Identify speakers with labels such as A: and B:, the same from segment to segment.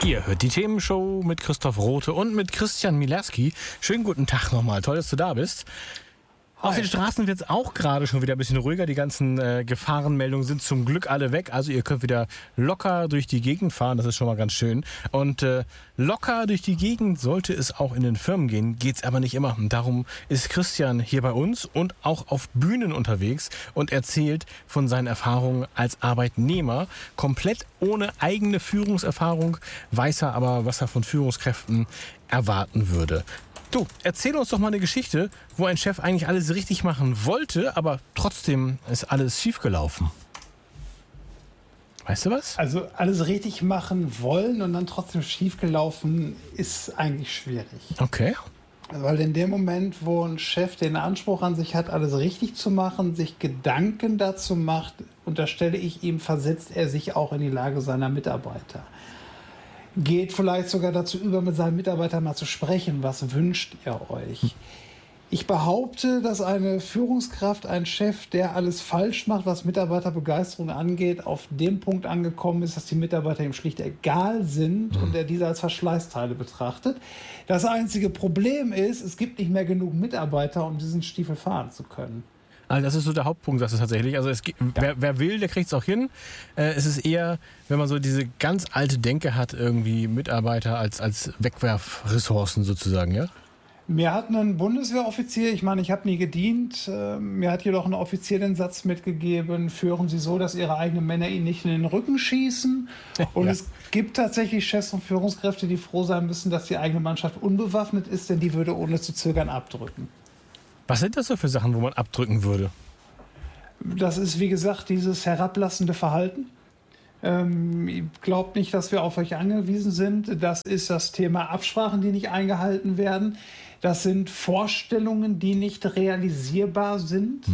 A: Ihr hört die Themenshow mit Christoph Rothe und mit Christian Mielewski. Schönen guten Tag nochmal, toll, dass du da bist. Hi. Auf den Straßen wird es auch gerade schon wieder ein bisschen ruhiger. Die ganzen Gefahrenmeldungen sind zum Glück alle weg. Also ihr könnt wieder locker durch die Gegend fahren, das ist schon mal ganz schön. Und locker durch die Gegend sollte es auch in den Firmen gehen, geht's aber nicht immer. Und darum ist Christian hier bei uns und auch auf Bühnen unterwegs und erzählt von seinen Erfahrungen als Arbeitnehmer. Komplett ohne eigene Führungserfahrung, weiß er aber, was er von Führungskräften erwarten würde. Du, erzähl uns doch mal eine Geschichte, wo ein Chef eigentlich alles richtig machen wollte, aber trotzdem ist alles schiefgelaufen. Weißt du was?
B: Also alles richtig machen wollen und dann trotzdem schiefgelaufen ist eigentlich schwierig.
A: Okay.
B: Weil in dem Moment, wo ein Chef den Anspruch an sich hat, alles richtig zu machen, sich Gedanken dazu macht, unterstelle ich ihm, versetzt er sich auch in die Lage seiner Mitarbeiter. Geht vielleicht sogar dazu über, mit seinen Mitarbeitern mal zu sprechen. Was wünscht ihr euch? Ich behaupte, dass eine Führungskraft, ein Chef, der alles falsch macht, was Mitarbeiterbegeisterung angeht, auf dem Punkt angekommen ist, dass die Mitarbeiter ihm schlicht egal sind und er diese als Verschleißteile betrachtet. Das einzige Problem ist, es gibt nicht mehr genug Mitarbeiter, um diesen Stiefel fahren zu können.
A: Also das ist so der Hauptpunkt, das ist tatsächlich. Also wer will, der kriegt es auch hin. Es ist eher, wenn man so diese ganz alte Denke hat, irgendwie Mitarbeiter als Wegwerfressourcen sozusagen, ja?
B: Mir hat ein Bundeswehroffizier, ich meine, ich habe nie gedient, mir hat jedoch ein Offizier den Satz mitgegeben, führen Sie so, dass Ihre eigenen Männer Ihnen nicht in den Rücken schießen. Und ja, es gibt tatsächlich Chefs und Führungskräfte, die froh sein müssen, dass die eigene Mannschaft unbewaffnet ist, denn die würde ohne zu zögern abdrücken.
A: Was sind das so für Sachen, wo man abdrücken würde?
B: Das ist, wie gesagt, dieses herablassende Verhalten. Glaubt nicht, dass wir auf euch angewiesen sind. Das ist das Thema Absprachen, die nicht eingehalten werden. Das sind Vorstellungen, die nicht realisierbar sind.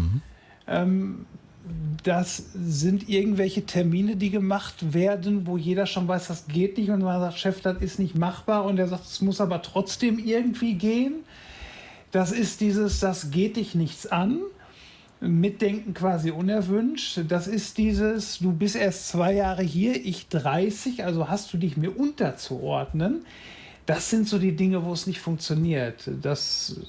B: Das sind irgendwelche Termine, die gemacht werden, wo jeder schon weiß, das geht nicht. Und man sagt, Chef, das ist nicht machbar. Und er sagt, es muss aber trotzdem irgendwie gehen. Das ist dieses, das geht dich nichts an. Mitdenken quasi unerwünscht. Das ist dieses, du bist erst 2 Jahre hier, ich 30, also hast du dich mir unterzuordnen. Das sind so die Dinge, wo es nicht funktioniert. Das,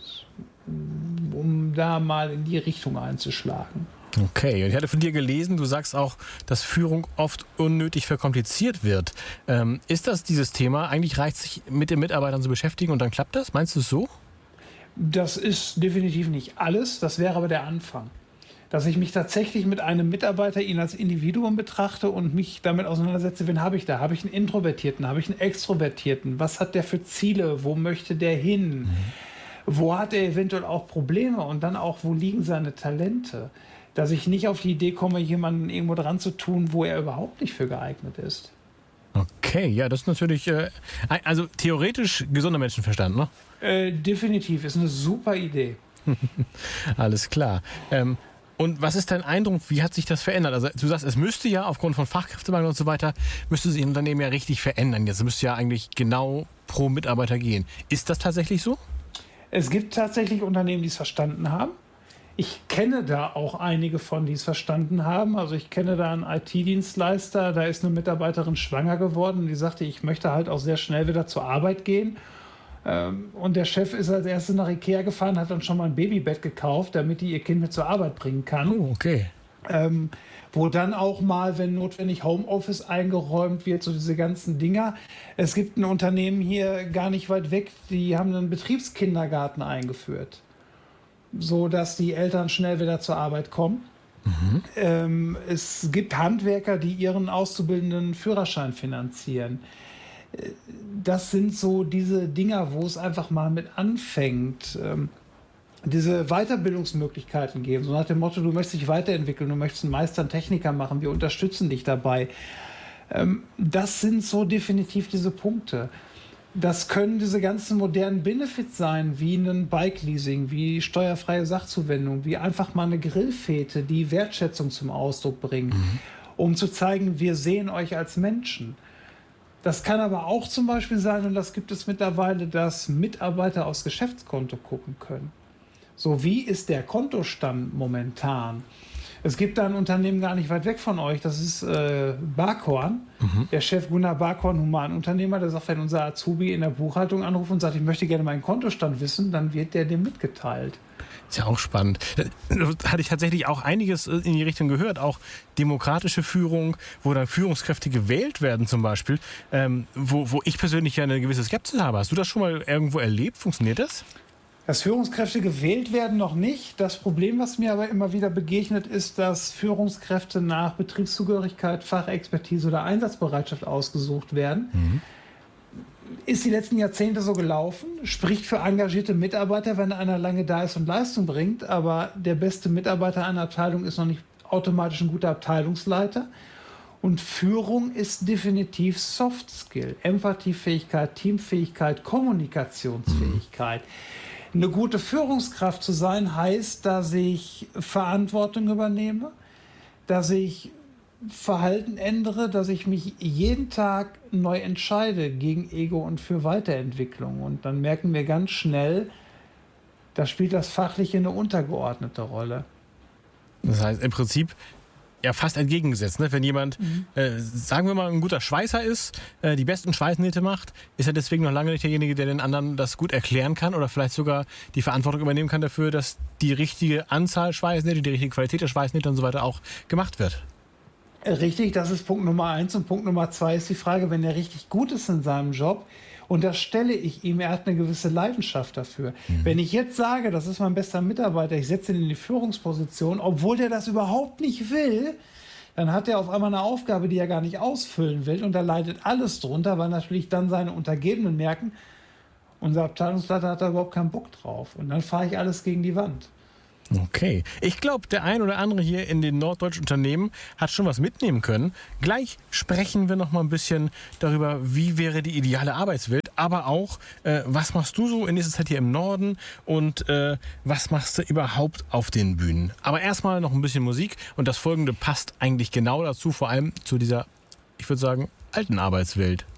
B: um da mal in die Richtung einzuschlagen.
A: Okay, und ich hatte von dir gelesen, du sagst auch, dass Führung oft unnötig verkompliziert wird. Ist das dieses Thema? Eigentlich reicht es sich, mit den Mitarbeitern zu beschäftigen und dann klappt das? Meinst du es so?
B: Das ist definitiv nicht alles, das wäre aber der Anfang. Dass ich mich tatsächlich mit einem Mitarbeiter, ihn als Individuum betrachte und mich damit auseinandersetze, wen habe ich da? Habe ich einen Introvertierten? Habe ich einen Extrovertierten? Was hat der für Ziele? Wo möchte der hin? Wo hat er eventuell auch Probleme? Und dann auch, wo liegen seine Talente? Dass ich nicht auf die Idee komme, jemanden irgendwo dran zu tun, wo er überhaupt nicht für geeignet ist.
A: Okay, ja, das ist natürlich, also theoretisch gesunder Menschenverstand, ne?
B: Definitiv, ist eine super Idee.
A: Alles klar. Und was ist dein Eindruck, wie hat sich das verändert? Also du sagst, es müsste ja aufgrund von Fachkräftemangel und so weiter, müsste sich ein Unternehmen ja richtig verändern. Jetzt müsste ja eigentlich genau pro Mitarbeiter gehen. Ist das tatsächlich so?
B: Es gibt tatsächlich Unternehmen, die es verstanden haben. Ich kenne da auch einige von, die es verstanden haben. Also ich kenne da einen IT-Dienstleister, da ist eine Mitarbeiterin schwanger geworden und die sagte, ich möchte halt auch sehr schnell wieder zur Arbeit gehen. Und der Chef ist als erstes nach Ikea gefahren, hat dann schon mal ein Babybett gekauft, damit die ihr Kind mit zur Arbeit bringen kann.
A: Oh, okay.
B: Wo dann auch mal, wenn notwendig, Homeoffice eingeräumt wird, so diese ganzen Dinger. Es gibt ein Unternehmen hier gar nicht weit weg, die haben einen Betriebskindergarten eingeführt, so dass die Eltern schnell wieder zur Arbeit kommen. Es gibt Handwerker, die ihren auszubildenden Führerschein finanzieren. Das sind so diese Dinger, wo es einfach mal mit anfängt. Diese Weiterbildungsmöglichkeiten geben, so nach dem Motto, du möchtest dich weiterentwickeln, du möchtest einen Meister, einen Techniker machen, wir unterstützen dich dabei. Das sind so definitiv diese Punkte. Das können diese ganzen modernen Benefits sein, wie ein Bike-Leasing, wie steuerfreie Sachzuwendung, wie einfach mal eine Grillfete, die Wertschätzung zum Ausdruck bringt, um zu zeigen, wir sehen euch als Menschen. Das kann aber auch zum Beispiel sein, und das gibt es mittlerweile, dass Mitarbeiter aufs Geschäftskonto gucken können. So, wie ist der Kontostand momentan? Es gibt da ein Unternehmen gar nicht weit weg von euch, das ist Barkhorn. Der Chef Gunnar Barkhorn, Humanunternehmer, der sagt, wenn unser Azubi in der Buchhaltung anruft und sagt, ich möchte gerne meinen Kontostand wissen, dann wird der dem mitgeteilt.
A: Ist ja auch spannend. Da hatte ich tatsächlich auch einiges in die Richtung gehört, auch demokratische Führung, wo dann Führungskräfte gewählt werden zum Beispiel, wo ich persönlich ja eine gewisse Skepsis habe. Hast du das schon mal irgendwo erlebt? Funktioniert das?
B: Dass Führungskräfte gewählt werden, noch nicht. Das Problem, was mir aber immer wieder begegnet, ist, dass Führungskräfte nach Betriebszugehörigkeit, Fachexpertise oder Einsatzbereitschaft ausgesucht werden. Ist die letzten Jahrzehnte so gelaufen, spricht für engagierte Mitarbeiter, wenn einer lange da ist und Leistung bringt, aber der beste Mitarbeiter einer Abteilung ist noch nicht automatisch ein guter Abteilungsleiter. Und Führung ist definitiv Soft Skill, Empathiefähigkeit, Teamfähigkeit, Kommunikationsfähigkeit. Eine gute Führungskraft zu sein, heißt, dass ich Verantwortung übernehme, dass ich Verhalten ändere, dass ich mich jeden Tag neu entscheide gegen Ego und für Weiterentwicklung. Und dann merken wir ganz schnell, da spielt das Fachliche eine untergeordnete Rolle.
A: Das heißt im Prinzip ja fast entgegengesetzt. Ne? Wenn jemand, sagen wir mal, ein guter Schweißer ist, die besten Schweißnähte macht, ist er deswegen noch lange nicht derjenige, der den anderen das gut erklären kann oder vielleicht sogar die Verantwortung übernehmen kann dafür, dass die richtige Anzahl Schweißnähte, die richtige Qualität der Schweißnähte und so weiter auch gemacht wird.
B: Richtig, das ist Punkt Nummer 1. Und Punkt Nummer 2 ist die Frage, wenn er richtig gut ist in seinem Job, unterstelle ich ihm, er hat eine gewisse Leidenschaft dafür. Wenn ich jetzt sage, das ist mein bester Mitarbeiter, ich setze ihn in die Führungsposition, obwohl der das überhaupt nicht will, dann hat er auf einmal eine Aufgabe, die er gar nicht ausfüllen will und da leidet alles drunter, weil natürlich dann seine Untergebenen merken, unser Abteilungsleiter hat da überhaupt keinen Bock drauf und dann fahre ich alles gegen die Wand.
A: Okay. Ich glaube, der ein oder andere hier in den norddeutschen Unternehmen hat schon was mitnehmen können. Gleich sprechen wir noch mal ein bisschen darüber, wie wäre die ideale Arbeitswelt, aber auch, was machst du so in nächster Zeit hier im Norden und was machst du überhaupt auf den Bühnen. Aber erstmal noch ein bisschen Musik und das Folgende passt eigentlich genau dazu, vor allem zu dieser, ich würde sagen, alten Arbeitswelt.